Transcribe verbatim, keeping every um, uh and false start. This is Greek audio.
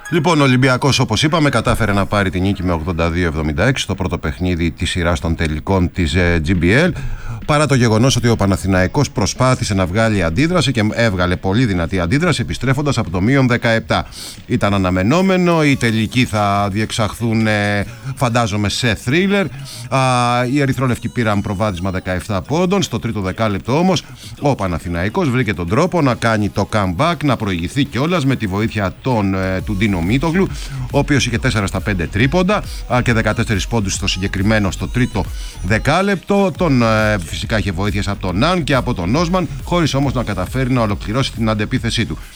Λοιπόν, ο Ολυμπιακός, όπως είπαμε, κατάφερε να πάρει την νίκη με ογδόντα δύο εβδομήντα έξι στο πρώτο παιχνίδι της σειράς των τελικών της τζι μπι ελ. Παρά το γεγονός ότι ο Παναθηναϊκός προσπάθησε να βγάλει αντίδραση και έβγαλε πολύ δυνατή αντίδραση επιστρέφοντας από το μείον δεκαεπτά. Ήταν αναμενόμενο, οι τελικοί θα διεξαχθούν, φαντάζομαι, σε θρίλερ. Οι ερυθρόλευκοι πήραν προβάδισμα δεκαεπτά πόντων. Στο τρίτο δεκάλεπτο όμως ο Παναθηναϊκός βρήκε τον τρόπο να κάνει το comeback, να προηγηθεί κιόλας με τη βοήθεια των, του Ντίνο Μίτογλου, ο οποίος είχε τέσσερα στα πέντε τρίποντα και δεκατέσσερις πόντους στο συγκεκριμένο στο τρίτο δεκάλεπτο. Τον, φυσικά είχε βοήθειες από τον Ναν και από τον Όσμαν, χωρίς όμως να καταφέρει να ολοκληρώσει την αντεπίθεσή του.